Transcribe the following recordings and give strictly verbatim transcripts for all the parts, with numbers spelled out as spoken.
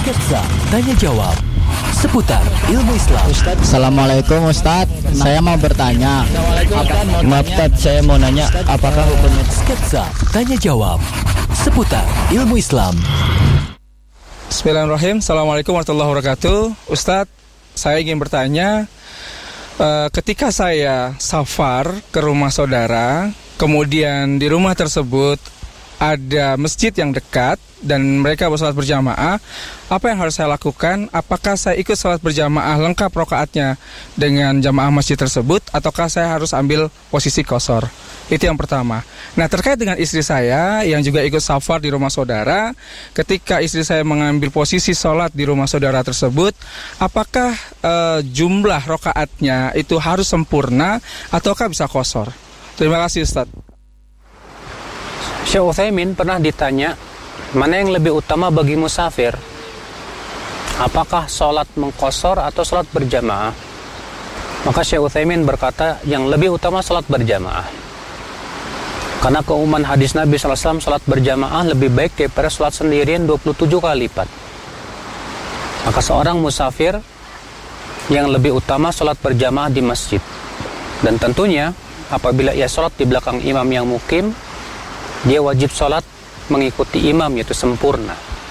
Sketsa Tanya Jawab seputar ilmu Islam. Ustaz, Assalamualaikum Ustaz. Saya mau bertanya. Maaf Ustaz, saya mau nanya apakah hukumnya Sketsa Tanya Jawab seputar ilmu Islam. Bismillahirrahmanirrahim. Assalamualaikum warahmatullahi wabarakatuh. Ustadz, saya ingin bertanya, uh, ketika saya safar ke rumah saudara, kemudian di rumah tersebut ada masjid yang dekat dan mereka bersalat berjamaah, apa yang harus saya lakukan? Apakah saya ikut salat berjamaah lengkap rakaatnya dengan jamaah masjid tersebut, ataukah saya harus ambil posisi qashar? Itu yang pertama. Nah, terkait dengan istri saya yang juga ikut safar di rumah saudara, ketika istri saya mengambil posisi sholat di rumah saudara tersebut, apakah uh, jumlah rakaatnya itu harus sempurna ataukah bisa qashar? Terima kasih Ustaz. Syekh Utsaimin pernah ditanya, mana yang lebih utama bagi musafir? Apakah sholat mengqashar atau sholat berjamaah? Maka Syekh Utsaimin berkata, yang lebih utama sholat berjamaah. Karena keumuman hadis Nabi shallallahu alaihi wasallam, sholat berjamaah lebih baik daripada sholat sendirian dua puluh tujuh kali lipat. Maka seorang musafir yang lebih utama sholat berjamaah di masjid. Dan tentunya apabila ia sholat di belakang imam yang mukim, dia wajib sholat mengikuti imam, yaitu sempurna.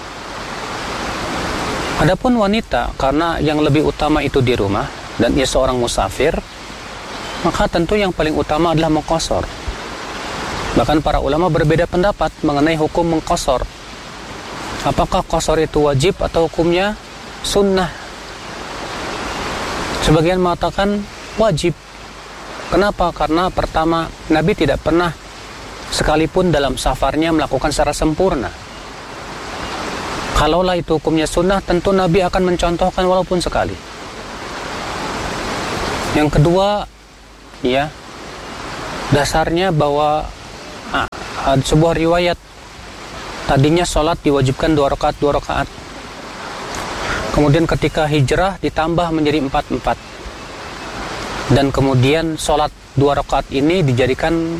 Adapun wanita, karena yang lebih utama itu di rumah dan ia seorang musafir, maka tentu yang paling utama adalah mengqashar. Bahkan para ulama berbeda pendapat mengenai hukum mengqashar. Apakah qashar itu wajib atau hukumnya sunnah? Sebagian mengatakan wajib. Kenapa? Karena pertama, Nabi tidak pernah sekalipun dalam safarnya melakukan secara sempurna. Kalaulah itu hukumnya sunnah, tentu Nabi akan mencontohkan walaupun sekali. Yang kedua, ya, dasarnya bahwa ah, ada sebuah riwayat tadinya sholat diwajibkan dua rakaat dua rakaat. Kemudian ketika hijrah ditambah menjadi empat empat. Dan kemudian sholat dua rakaat ini dijadikan